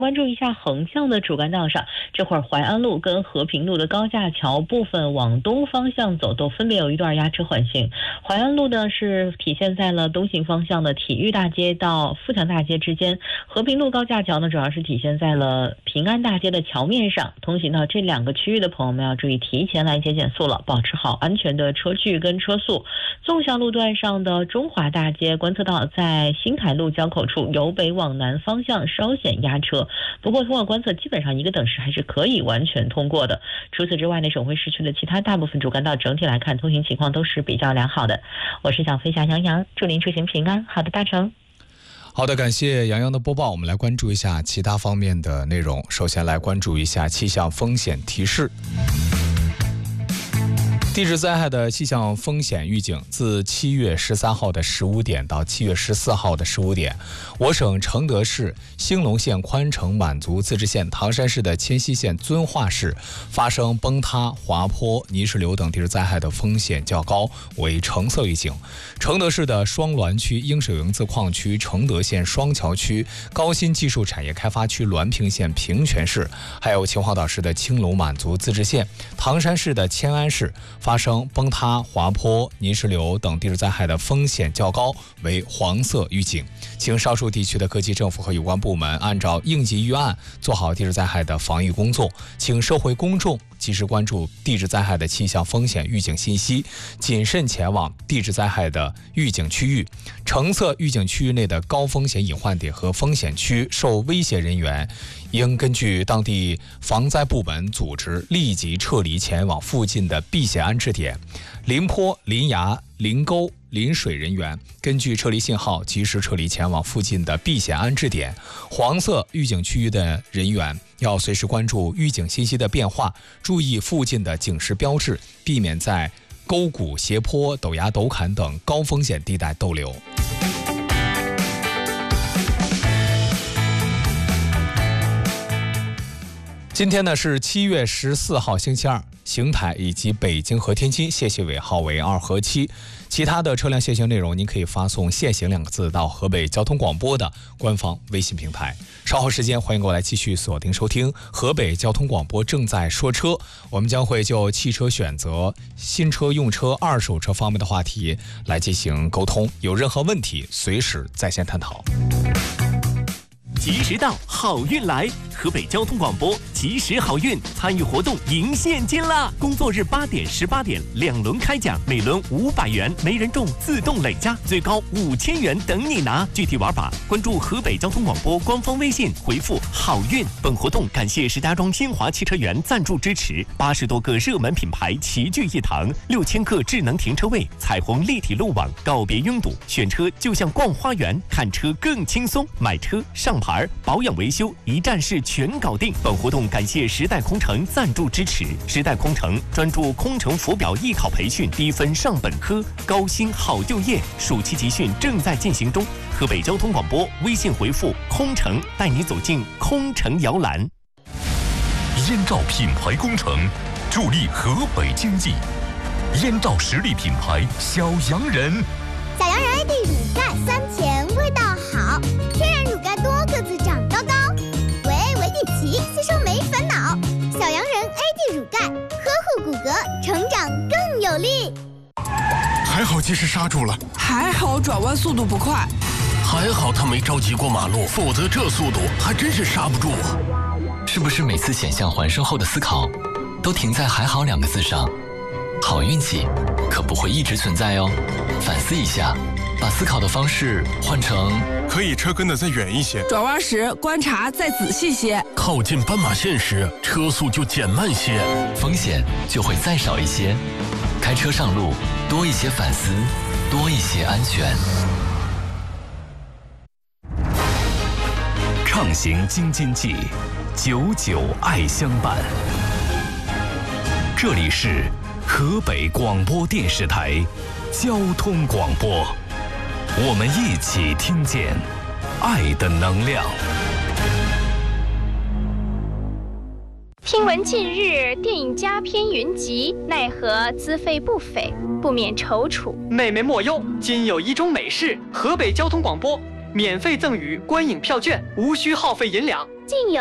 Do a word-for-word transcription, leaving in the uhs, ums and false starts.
关注一下横向的主干道上，这会儿淮安路跟和平路的高架桥部分往东方向走，都分别有一段压车缓行。淮安路呢是体现在了东行方向的体育大街到富强大街之间，和平路高架桥呢主要是体现在了平安大街的桥面上。通行到这两个区域的朋友们要注意提前来减减速了，保持好安全的车距跟车速。纵向路段上的中华大街观测到在新凯路交口处由北往南方向稍显压车，不过通过观测基本上一个等时还是可以完全通过的。除此之外呢，省会市区的其他大部分主干道整体来看通行情况都是比较良好的。我是小飞侠杨洋，祝您出行平安，好的大成。 好的，感谢杨洋的播报。我们来关注一下其他方面的内容。首先来关注一下气象风险提示。地质灾害的气象风险预警自七月十三号的十五点到七月十四号的十五点，我省承德市、兴隆县宽城满族自治县、唐山市的迁西县遵化市发生崩塌、滑坡、泥石流等地质灾害的风险较高，为橙色预警。承德市的双滦区、英水营自矿区、承德县双桥区、高新技术产业开发区滦平县平泉市，还有秦皇岛市的青龙满族自治县、唐山市的迁安市发生崩塌、滑坡、泥石流等地质灾害的风险较高，为黄色预警。请上述地区的各级政府和有关部门按照应急预案做好地质灾害的防御工作，请社会公众及时关注地质灾害的气象风险预警信息，谨慎前往地质灾害的预警区域。橙色预警区域内的高风险隐患点和风险区受威胁人员应根据当地防灾部门组织立即撤离前往附近的避险安置点。临坡、临崖、临沟、临水人员根据撤离信号及时撤离前往附近的避险安置点。黄色预警区域的人员要随时关注预警信息的变化，注意附近的警示标志，避免在沟谷、斜坡、陡崖、陡坎等高风险地带逗留。今天呢是七月十四号星期二，邢台以及北京和天津限行尾号为二和七。其他的车辆限行内容您可以发送限行两个字到河北交通广播的官方微信平台。稍后时间欢迎过来继续锁定收听河北交通广播正在说车，我们将会就汽车选择、新车、用车、二手车方面的话题来进行沟通，有任何问题随时在线探讨。 及时到，好运来！河北交通广播及时好运参与活动赢现金啦！工作日八点、十八点两轮开奖，每轮五百元，没人中自动累加，最高五千元等你拿。具体玩法关注河北交通广播官方微信，回复好运。本活动感谢石家庄新华汽车园赞助支持，八十多个热门品牌齐聚一堂，六千个智能停车位，彩虹立体路网，告别拥堵，选车就像逛花园，看车更轻松，买车上牌。保养维修一站式全搞定。本活动感谢时代空乘赞助支持。时代空乘专注空乘浮表艺考培训，低分上本科，高薪好就业。暑期集训正在进行中。河北交通广播微信回复空乘，带你走进空乘摇篮。 燕赵品牌工程助力河北经济。燕赵实力品牌小洋人。 小洋人 A D 乳钙酸甜味道好，天然乳钙多个子长高高，维 A 维 D 齐吸收没烦恼。小洋人 A D 乳钙呵护骨骼，成长更有力。 还好及时刹住了， 还好转弯速度不快， 还好他没着急过马路，否则这速度还真是刹不住啊！ 是不是每次险象环生后的思考都停在还好两个字上？好运气可不会一直存在哦，反思一下，把思考的方式换成可以车跟得再远一些， 转弯时观察再仔细些， 靠近斑马线时车速就减慢些， 风险就会再少一些。开车上路多一些反思，多一些安全。 畅行京津冀，久久爱相伴。这里是河北广播电视台交通广播，我们一起听见爱的能量。 听闻近日电影佳片云集，奈何资费不菲，不免踌躇。 妹妹莫忧，今有一桩美事，河北交通广播免费赠予观影票券，无需耗费银两。 竟有